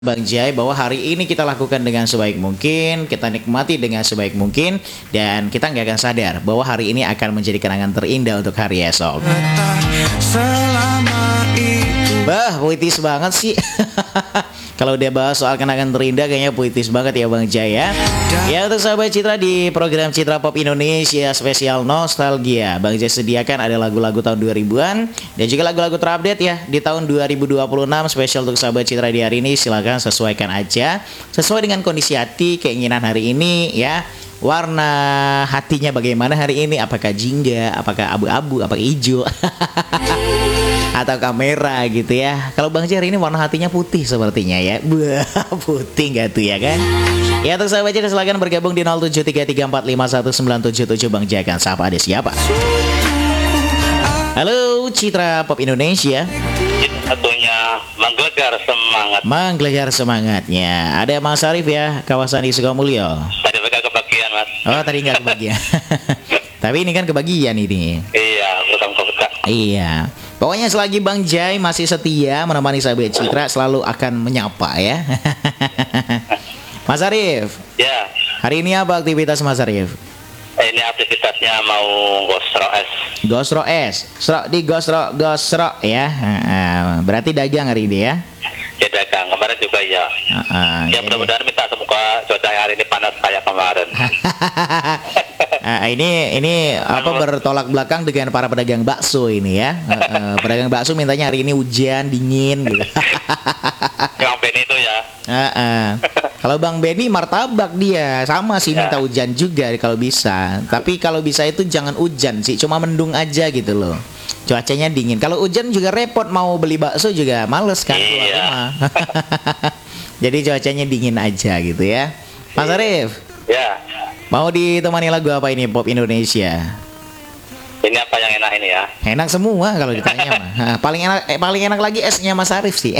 Bang Jai bahwa hari ini kita lakukan dengan sebaik mungkin, kita nikmati dengan sebaik mungkin, dan kita nggak akan sadar bahwa hari ini akan menjadi kenangan terindah untuk hari esok. Bah, puitis banget sih. Kalau dia bahas soal kenangan terindah kayaknya puitis banget ya Bang Jai ya. Ya, untuk sahabat Citra di program Citra Pop Indonesia spesial nostalgia, Bang Jai sediakan ada lagu-lagu tahun 2000-an dan juga lagu-lagu terupdate ya di tahun 2026 spesial untuk sahabat Citra di hari ini. Silakan sesuaikan aja sesuai dengan kondisi hati, keinginan hari ini ya. Warna hatinya bagaimana hari ini? Apakah jingga, apakah abu-abu, apakah hijau atau kamera gitu ya. Kalau Bang Jai ini warna hatinya putih sepertinya ya. Putih gak tuh ya kan? Ya, untuk sahabat Citra silakan bergabung di 0733451977. Bang Jai akan sapa ada siapa? Halo Citra Pop Indonesia. Satunya menggelegar semangat. Menggelegar semangatnya. Ada Mas Arif ya, kawasan di Sukamulyo. Tadi mereka kebagian, Mas. Oh, tadi nggak kebagian. Tapi ini kan kebagian ini. Iya, bukan kebuka. Iya. Pokoknya selagi Bang Jai masih setia menemani sahabat Citra, selalu akan menyapa ya. Mas Arif. Ya. Hari ini apa aktivitas Mas Arif? Ini aktivitasnya mau gosro es. Gosro es. Srok di gosro ya. Berarti dagang hari ini ya. Ya dagang, kemarin juga ya. Ya mudah-mudahan minta semoga cuaca hari ini panas kayak kemarin. Ini apa bertolak belakang dengan para pedagang bakso ini ya. Pedagang bakso mintanya hari ini hujan, dingin gitu. Yang Benny itu ya. Kalau Bang Benny martabak dia sama sih minta hujan juga kalau bisa. Tapi kalau bisa itu jangan hujan sih, cuma mendung aja gitu loh. Cuacanya dingin. Kalau hujan juga repot, mau beli bakso juga males kan keluar rumah. Jadi cuacanya dingin aja gitu ya. Mas Arif. Ya. Mau ditemani lagu apa ini Pop Indonesia? Ini apa yang enak ini ya? Enak semua kalau ditanya mah. Paling enak lagi esnya Mas Arif sih.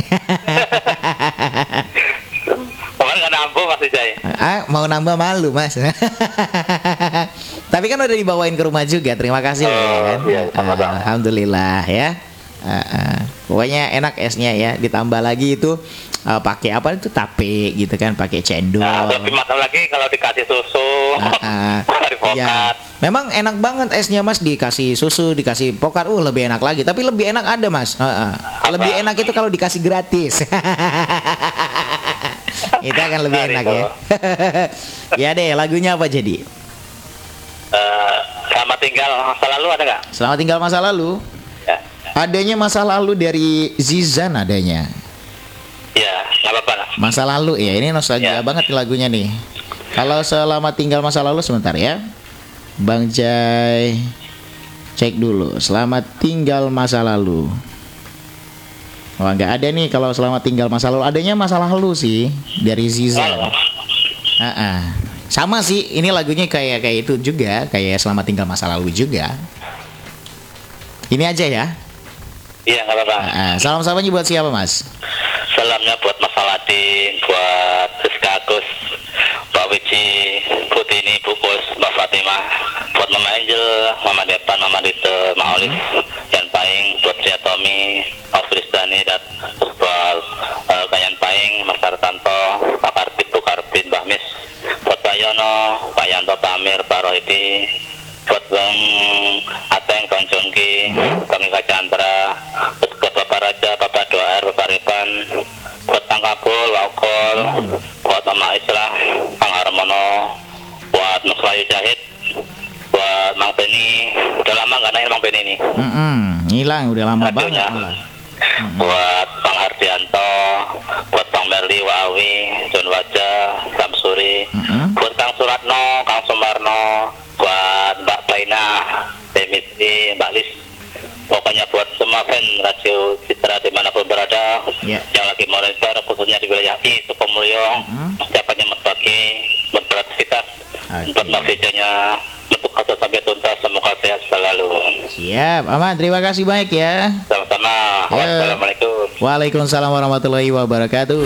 Kemarin nggak nambah Mas Jai. Mau nambah malu Mas. Tapi kan udah dibawain ke rumah juga. Terima kasih ya kan. Iya, Alhamdulillah ya. Pokoknya enak esnya ya. Ditambah lagi itu pakai apa itu tape gitu kan, pakai cendol. Lebih mantap lagi kalau dikasih susu. Ya, memang enak banget esnya Mas, dikasih susu, dikasih pokat, lebih enak lagi. Tapi lebih enak ada Mas. Lebih enak itu kalau dikasih gratis. Itu akan lebih enak ya. Ya deh, lagunya apa jadi? Selamat tinggal masa lalu ada nggak? Selamat tinggal masa lalu. Ya. Adanya masa lalu dari Zizan adanya. Ya, nggak apa-apa lah. Masa lalu ya, ini nostalgia banget nih lagunya nih. Kalau selamat tinggal masa lalu sebentar ya. Bang Jai cek dulu. Selamat tinggal masa lalu. Wah, nggak ada nih kalau selamat tinggal masa lalu. Adanya masa lalu sih dari Zizan. Sama sih, ini lagunya kayak itu juga, kayak selamat tinggal masa lalu juga. Ini aja ya. Iya, nggak apa-apa. Salam sahabatnya buat siapa Mas? Salamnya buat Mas Saladin, buat Siska Agus, Pak Wiji, Putini, Bukus, Mbak Fatimah, buat Mama Angel, Mama Depan, Mama Dite, Mak Olive, Yan Paing, buat Ria Tommy, Pak Fristani, dan buat Kayan Paing, Mas Sartanto, Pak Karpit, Bu Karpit, Mbak Mis, buat Pak Yono, Pak Yanto, Pak Amir, Pak Rohidi, buat Bang Ateng, Bang Jongki, Bang Ika Chandra, buat Bapak Raja, Bapak Doair, Bapak Ripan, buat Bang Kabul, Wakol, buat Mama Islah, Bang Armono, buat Nusrayu Jahid, buat Mang Beni. Udah lama nggak nanya Mang Beni ini. Hilang udah lama banget. Buat Bang Ardianto, buat Bang Merli, Wawi, John Wajah, Samsuri, buat Kang Suratno, Kang Sumarno, buat Mbak Plaina, Demisi, Mbak Lis. Pokoknya buat semua fan Radio Citra dimanapun berada, yang lagi monitor khususnya di wilayah I, Sukamulyo, siapanya berbagi, beraktivitas, untuk bekerjanya, untuk kasus sampai tuntas, semoga sehat selalu. Siap, aman. Terima kasih banyak ya. Sama-sama. Wassalamualaikum. Waalaikumsalam warahmatullahi wabarakatuh.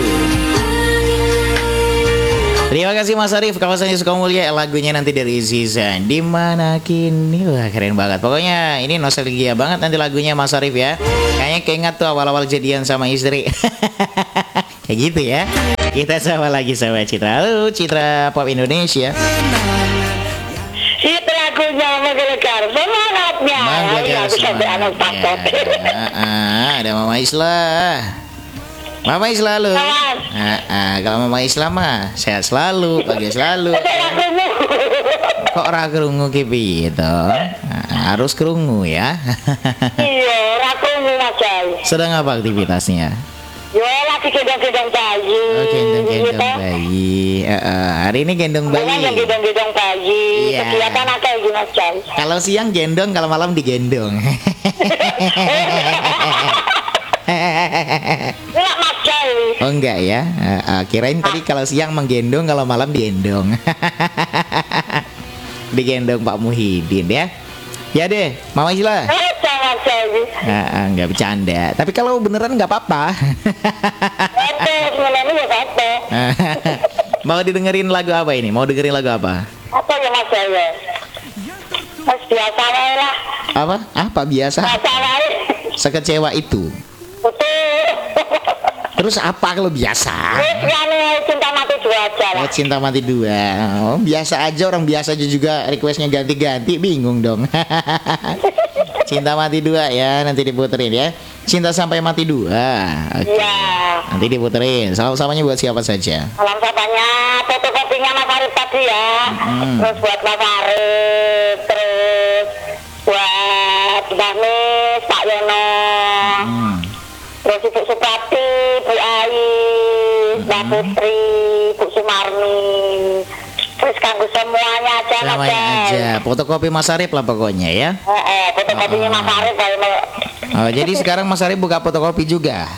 Terima kasih Mas Arif, kawasan Sukamulya. Lagunya nanti dari Zizan, Dimana Kini. Wah, keren banget. Pokoknya ini nostalgia banget nanti lagunya Mas Arif ya. Kayaknya keinget tuh awal-awal jadian sama istri. Kayak gitu ya. Kita sama lagi sama Citra. Halo Citra Pop Indonesia. Itu lagunya menggelegar semangatnya. Menggelegar Aku sampai anak takut. Ada Mama Islah. Mama Islah lu. Kalau Mama Islah mah sehat selalu, bahagia selalu. Itu lagumu. Kok ora krungu ki piye to? Harus krungu ya. Iya, lagumu Mas Jai. Sedang apa aktivitasnya? Ya lagi gendong-gendong bayi. Oh, gendong-gendong Gitu. bayi. Hari ini gendong Bukan yang bayi. gendong-gendong bayi. Iya. Kegiatan apa ini Mas Jai? Kalau siang gendong, kalau malam digendong. Enggak Mas Jai. Oh enggak ya? Kirain tadi kalau siang menggendong, kalau malam digendong. Digendong Pak Muhyiddin ya. Ya deh, Mama Isla. Mas Jai. Enggak bercanda. Tapi kalau beneran nggak apa-apa. Oke, sebenarnya ya apa? Mau didengerin lagu apa ini? Mau dengerin lagu apa? Apa ya Mas Jai? Mas biasa wae lah. Apa biasa? Biasa wae. Sekecewa itu. Betul. Terus apa kalau biasa? Cinta mati dua aja lah. Oh, cinta mati dua. Oh, biasa aja, orang biasa aja juga requestnya ganti-ganti, bingung dong. Cinta mati dua ya, nanti diputerin ya. Cinta sampai mati dua. Oke. Iya. Nanti diputerin. Salam-salamnya buat siapa saja? Salam sapanya fotokopinya Mas Arif tadi ya. Terus buat Mas Arif, terus buat Mbak Mis, Pak Yono. Terus Ibu Supati, Bu Ayi, Mbak Putri, Bu Sumarni. Terus kanggo semuanya aja Mas Semuanya Jai. aja. Fotokopi Mas Arif lah pokoknya ya. Fotokopinya Mas Arif kalau Oh, jadi sekarang Mas Arif buka fotokopi juga.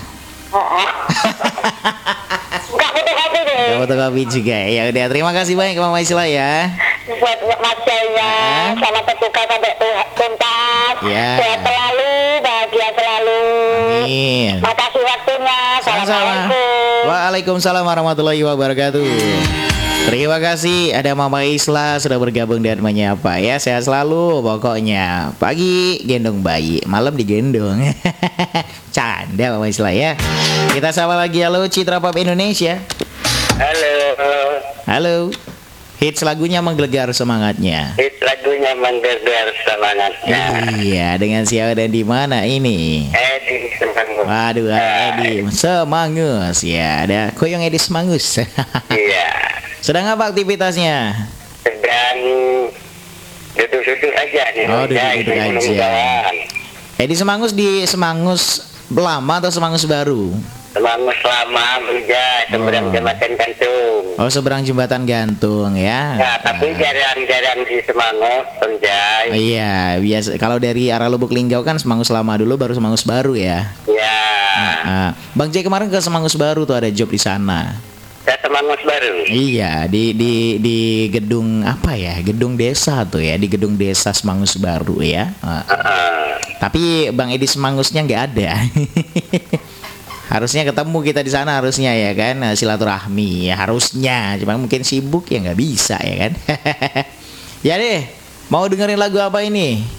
buka fotokopi deh. Buka fotokopi juga. Ya udah, terima kasih banyak Mama Isla ya. Buat Mas Jai ya, sama bertukar sampai tuntas. Ya. Sehat selalu, bahagia selalu. Amin. Makasih waktunya. Sama-sama. Assalamualaikum. Waalaikumsalam warahmatullahi wabarakatuh. Terima kasih ada Mama Isla sudah bergabung dan menyapa ya. Sehat selalu pokoknya. Pagi gendong bayi, malam digendong. Canda Mama Isla ya. Kita sama lagi. Halo Citra Pop Indonesia. Halo. Halo. Hits lagunya menggelegar semangatnya. Hit lagunya menggelegar semangatnya. Iya, dengan siapa dan di mana ini? Edi Semangus. Waduh, ada Edi Semangus ya. Ada Koyong Edi Semangus. Iya. Sedang apa aktivitasnya? Sedang duduk-duduk aja nih. Oh, duduk-duduk aja. Edi Semangus di Semangus lama atau Semangus baru? Semangus lama menjadi seberang jembatan gantung. Oh, seberang jembatan gantung ya. Nah, tapi jarang-jarang di Semangus, Penjai. Iya, biasa. Kalau dari arah Lubuk Linggau kan Semangus lama dulu, baru Semangus baru ya. Ya. Bang J kemarin ke Semangus baru tuh, ada job di sana. Saya Semangus baru. Iya, di gedung apa ya? Gedung desa tuh ya, di gedung desa Semangus baru ya. Tapi Bang Edi Semangusnya nggak ada. Harusnya ketemu kita di sana harusnya ya kan, silaturahmi ya harusnya. Cuma mungkin sibuk ya nggak bisa ya kan. Ya deh, mau dengerin lagu apa ini?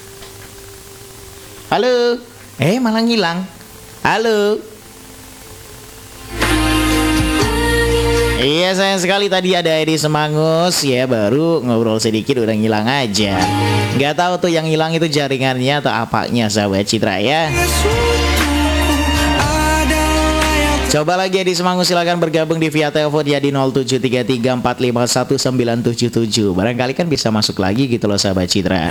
Halo, malah ngilang. Halo. Iya sayang sekali tadi ada Edi Semangus ya, baru ngobrol sedikit udah ngilang aja. Nggak tahu tuh yang hilang itu jaringannya atau apanya sahabat Citra ya. Coba lagi Edi Semangus, silakan bergabung di via telepon ya di 0733451977. Barangkali kan bisa masuk lagi gitu loh sahabat Citra.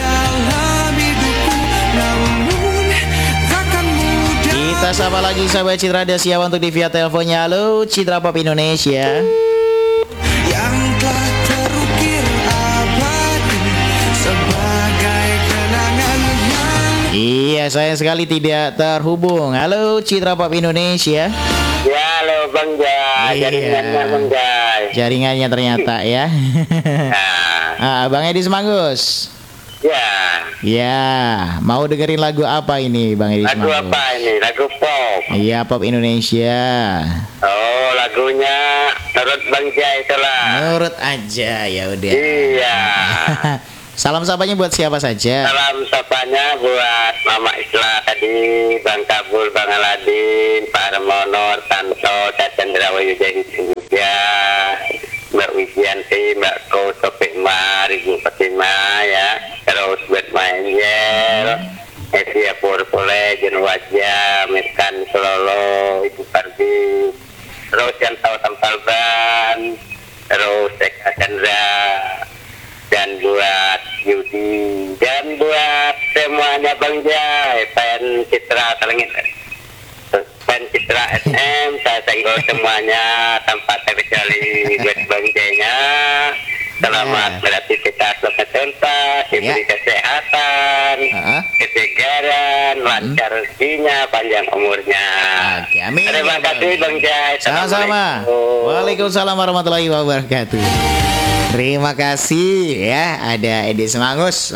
Kita sapa lagi sahabat Citra, ada siapa untuk di via teleponnya. Halo Citra Pop Indonesia. Yang telah terukir abadi sebagai kenangan yang... Iya, sayang sekali tidak terhubung. Halo Citra Pop Indonesia. Ya, halo Bang Jai. Iya. Jaringannya Bang Jai. Jaringannya ternyata ya. Bang Edi Semangus. Ya. Ya, mau dengerin lagu apa ini Bang Edi Lagu Semangus? apa ini? Lagu pop. Iya, Pop Indonesia. Oh, lagunya menurut Bang Jai itulah. Nurut aja ya udah. Iya. Salam sapanya buat siapa saja? Salam sapanya buat Mama Isla tadi, Bang Kabul, Bang Aladin, Pak Remonor, Tanto, Chandra Wayujahi juga, Mbak Wijianti, Mbak Ko, Topik Ma, Ibu Fatima ya, terus buat Maengel, Esia Purpole, Jen Wajah, Miskan Sololo, Ibu Pardi, terus yang tahu Tampal Ban, terus Eka Chandra, dan buat Yudi, dan buat semuanya Bang Jai, fan Citra Telengit, fan Citra SM, saya senggol semuanya tanpa terkecuali buat Bang Jai-nya. Selamat beraktivitas, selamat tuntas, diberi kesehatan, ketegaran, lancar rezekinya, panjang umurnya. Oke, amin. Terima kasih Bang Jai. Sama-sama. Waalaikumsalam warahmatullahi wabarakatuh. Terima kasih ya, ada Edi Semangus.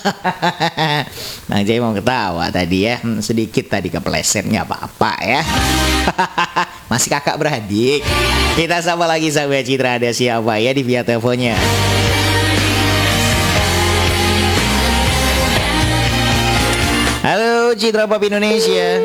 Bang Jai mau ketawa tadi ya, sedikit tadi kepleset, nggak apa-apa ya. Masih kakak beradik. Kita sama lagi sahabat Citra, ada siapa ya di via teleponnya? Halo Citra Pop Indonesia.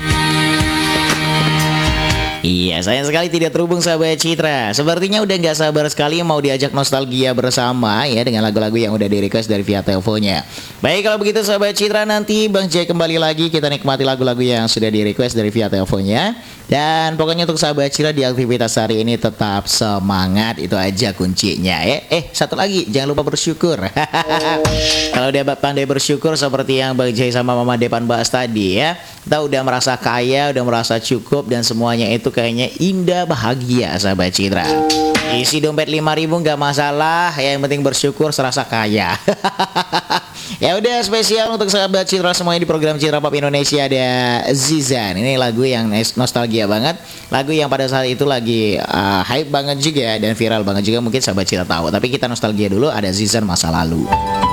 Iya, sayang sekali tidak terhubung sahabat Citra. Sepertinya udah gak sabar sekali mau diajak nostalgia bersama ya, dengan lagu-lagu yang udah di request dari via teleponnya. Baik, kalau begitu sahabat Citra, nanti Bang Jai kembali lagi, kita nikmati lagu-lagu yang sudah di request dari via teleponnya. Dan pokoknya untuk sahabat Citra di aktivitas hari ini tetap semangat, itu aja kuncinya ya. Satu lagi, jangan lupa bersyukur. Kalau dia pandai bersyukur seperti yang Bang Jai sama Mama Depan bahas tadi ya, kita udah merasa kaya, udah merasa cukup, dan semuanya itu kayaknya indah, bahagia sahabat Citra. Isi dompet 5.000 nggak masalah, yang penting bersyukur serasa kaya. Ya udah, spesial untuk sahabat Citra semuanya di program Citra Pop Indonesia ada Zizan. Ini lagu yang nostalgia banget, lagu yang pada saat itu lagi hype banget juga dan viral banget juga, mungkin sahabat Citra tahu. Tapi kita nostalgia dulu, ada Zizan Masa Lalu.